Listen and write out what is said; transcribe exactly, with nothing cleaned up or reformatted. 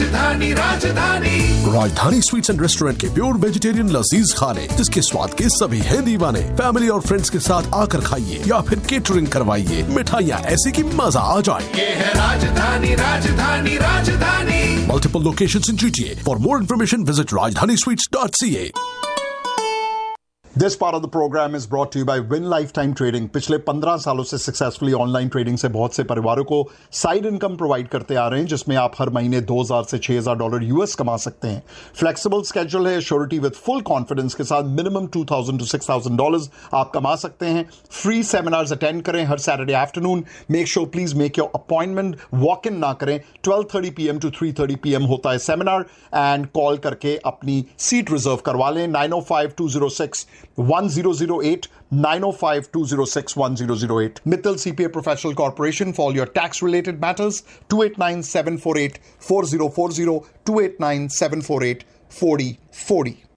राजधानी राजधानी राजधानी स्वीट्स एंड रेस्टोरेंट के प्योर वेजिटेरियन लजीज खाने, जिसके स्वाद के सभी हैं दीवाने। फैमिली और फ्रेंड्स के साथ आकर खाइए या फिर केटरिंग करवाइए। मिठाइयाँ ऐसी कि मजा आ जाए। ये है राजधानी राजधानी राजधानी। Multiple locations in G T A. For more information, visit rajdhani sweets dot c a. This part of the program is brought to you by Win Lifetime Trading. पिछले पंद्रह सालों से सक्सेसफुली ऑनलाइन ट्रेडिंग से बहुत से परिवारों को side income provide करते आ रहे हैं, जिसमें आप हर महीने दो हज़ार से छह हज़ार डॉलर यूएस कमा सकते हैं। फ्लेक्सिबल स्केड्यूल है, श्योरिटी विद फुल कॉन्फिडेंस के साथ minimum two thousand to six thousand dollars आप कमा सकते हैं। फ्री सेमिनार्स अटेंड करें हर Saturday afternoon. Make sure please make your appointment, walk in ना करें। Twelve thirty P M to three thirty P M होता है सेमिनार, एंड कॉल करके अपनी सीट रिजर्व करवा लें। Nine O five to zero six one zero zero eight nine oh five two oh six one zero zero eight. Mittal C P A Professional Corporation for all your tax related matters. two eight nine seven four eight four zero four zero two eight nine seven four eight four zero four zero.